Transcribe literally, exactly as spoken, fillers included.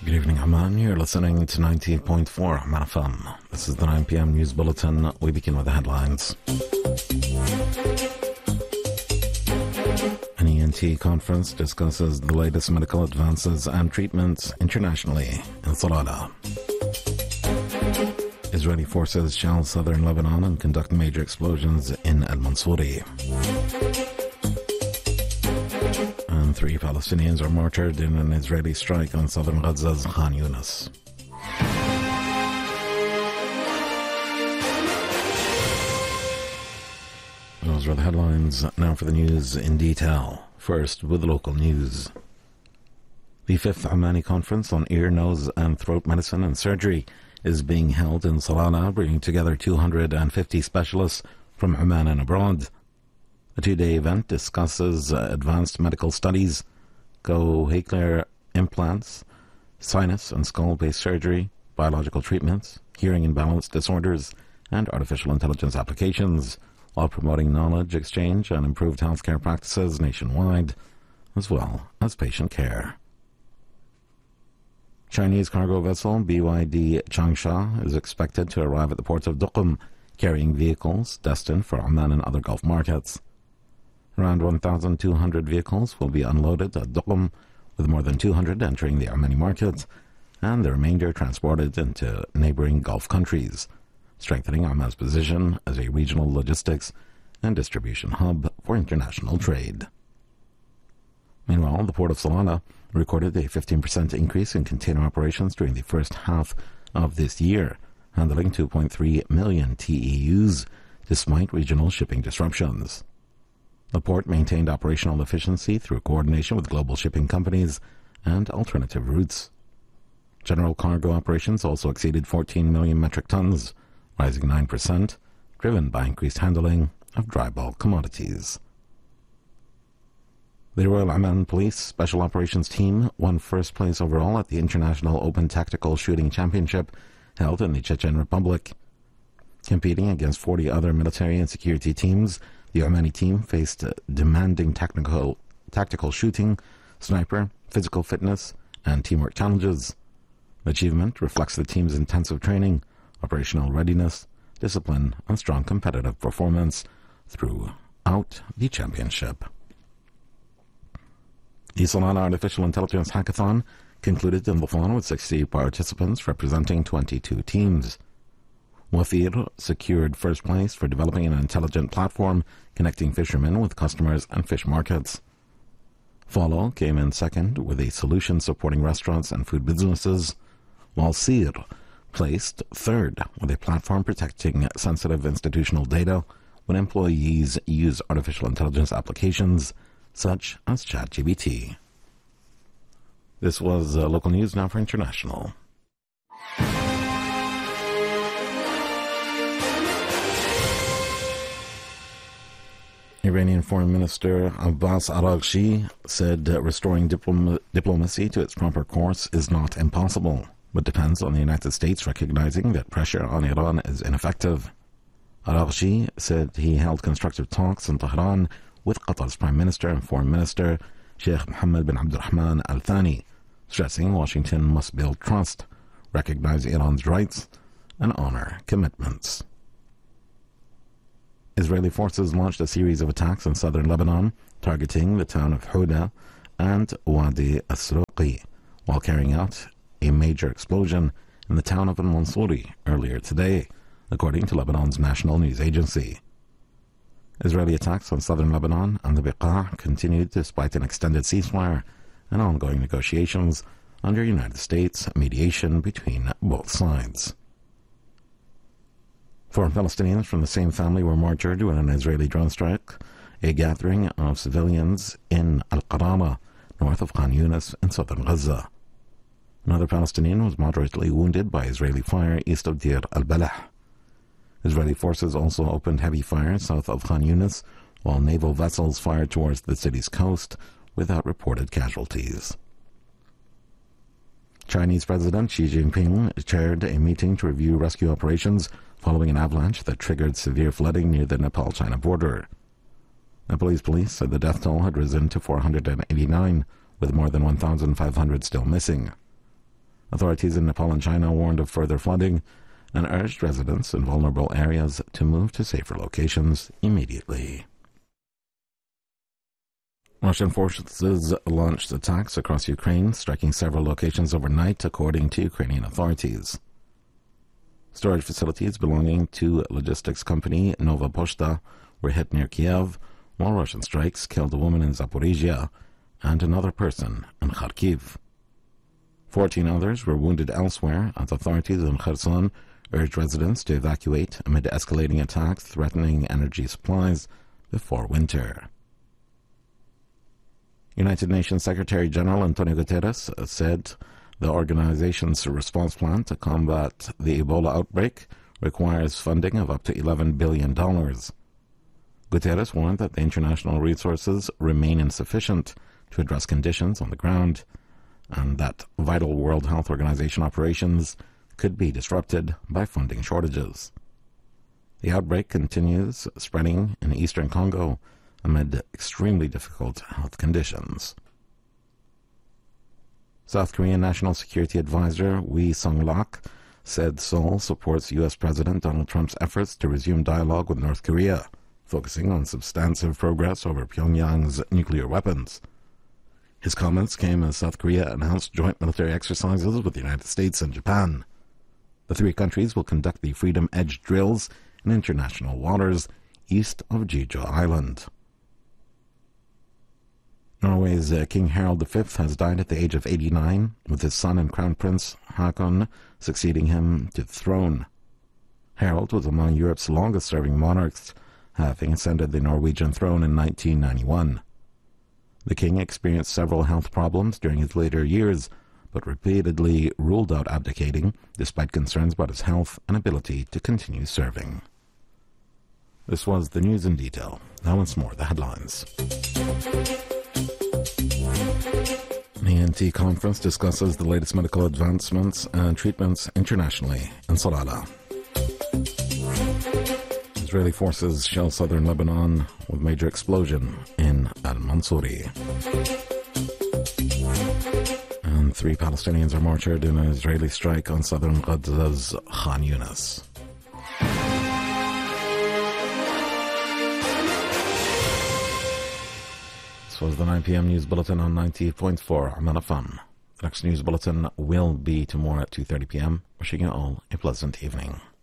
Good evening, Amman. You're listening to ninety-eight point four Amman F M. This is the nine p.m. News Bulletin. We begin with the headlines. An E N T conference discusses the latest medical advances and treatments internationally in Salalah. Israeli forces shell southern Lebanon and conduct major explosions in Al Mansouri. And three Palestinians are martyred in an Israeli strike on southern Gaza's Khan Yunis. Those are the headlines. Now for the news in detail. First, with the local news. The fifth Ommani Conference on Ear, Nose and Throat Medicine and Surgery is being held in Salalah, bringing together two hundred fifty specialists from Oman and abroad. The two-day event discusses uh, advanced medical studies, cochlear implants, sinus and skull-based surgery, biological treatments, hearing imbalance disorders, and artificial intelligence applications, while promoting knowledge exchange and improved healthcare practices nationwide, as well as patient care. Chinese cargo vessel B Y D Changsha is expected to arrive at the port of Duqm, carrying vehicles destined for Oman and other Gulf markets. Around one thousand two hundred vehicles will be unloaded at Duqm, with more than two hundred entering the Omani market, and the remainder transported into neighboring Gulf countries, strengthening Oman's position as a regional logistics and distribution hub for international trade. Meanwhile, the port of Salalah recorded a fifteen percent increase in container operations during the first half of this year, handling two point three million T E Us, despite regional shipping disruptions. The port maintained operational efficiency through coordination with global shipping companies and alternative routes. General cargo operations also exceeded fourteen million metric tons, rising nine percent, driven by increased handling of dry bulk commodities. The Royal Oman Police Special Operations Team won first place overall at the International Open Tactical Shooting Championship held in the Chechen Republic. Competing against forty other military and security teams, the Omani team faced demanding technical, tactical shooting, sniper, physical fitness, and teamwork challenges. The achievement reflects the team's intensive training, operational readiness, discipline, and strong competitive performance throughout the championship. The Salalah Artificial Intelligence Hackathon concluded in Dhofar with sixty participants representing twenty-two teams. Wafir secured first place for developing an intelligent platform connecting fishermen with customers and fish markets. Follow came in second with a solution supporting restaurants and food businesses, while Sir placed third with a platform protecting sensitive institutional data when employees use artificial intelligence applications such as ChatGPT. This was uh, local news. Now for international. Iranian Foreign Minister Abbas Araghchi said uh, restoring diplom- diplomacy to its proper course is not impossible, but depends on the United States recognizing that pressure on Iran is ineffective. Araghchi said he held constructive talks in Tehran with Qatar's Prime Minister and Foreign Minister Sheikh Mohammed bin Abdulrahman Al Thani, stressing Washington must build trust, recognize Iran's rights, and honor commitments. Israeli forces launched a series of attacks in southern Lebanon, targeting the town of Houda and Wadi Asruqi, while carrying out a major explosion in the town of Al Mansouri earlier today, according to Lebanon's national news agency. Israeli attacks on southern Lebanon and the Beqa continued despite an extended ceasefire and ongoing negotiations under United States mediation between both sides. Four Palestinians from the same family were martyred in an Israeli drone strike, a gathering of civilians in Al-Qarara, north of Khan Yunis in southern Gaza. Another Palestinian was moderately wounded by Israeli fire east of Deir al-Balah. Israeli forces also opened heavy fire south of Khan Yunis, while naval vessels fired towards the city's coast without reported casualties. Chinese President Xi Jinping chaired a meeting to review rescue operations following an avalanche that triggered severe flooding near the Nepal-China border. Nepalese police said the death toll had risen to four hundred eighty-nine, with more than one thousand five hundred still missing. Authorities in Nepal and China warned of further flooding and urged residents in vulnerable areas to move to safer locations immediately. Russian forces launched attacks across Ukraine, striking several locations overnight, according to Ukrainian authorities. Storage facilities belonging to logistics company Nova Poshta were hit near Kiev, while Russian strikes killed a woman in Zaporizhia and another person in Kharkiv. Fourteen others were wounded elsewhere, as authorities in Kherson urged residents to evacuate amid escalating attacks threatening energy supplies before winter. United Nations Secretary-General Antonio Guterres said the organization's response plan to combat the Ebola outbreak requires funding of up to eleven billion dollars. Guterres warned that the international resources remain insufficient to address conditions on the ground and that vital World Health Organization operations could be disrupted by funding shortages. The outbreak continues spreading in eastern Congo amid extremely difficult health conditions. South Korean National Security Advisor Ri Sung-lak said Seoul supports U S President Donald Trump's efforts to resume dialogue with North Korea, focusing on substantive progress over Pyongyang's nuclear weapons. His comments came as South Korea announced joint military exercises with the United States and Japan. The three countries will conduct the Freedom Edge drills in international waters east of Jeju Island. Norway's uh, King Harald the Fifth has died at the age of eighty-nine, with his son and Crown Prince Haakon succeeding him to the throne. Harald was among Europe's longest-serving monarchs, having ascended the Norwegian throne in nineteen ninety-one. The king experienced several health problems during his later years, but repeatedly ruled out abdicating, despite concerns about his health and ability to continue serving. This was the news in detail. Now once more, the headlines. The E N T conference discusses the latest medical advancements and treatments internationally in Salalah. Israeli forces shell southern Lebanon with major explosion in Al-Mansouri. And three Palestinians are martyred in an Israeli strike on southern Gaza's Khan Yunis. This was the nine p.m. News Bulletin on ninety point four Amman F M. The next news bulletin will be tomorrow at two thirty p.m. Wishing you all a pleasant evening.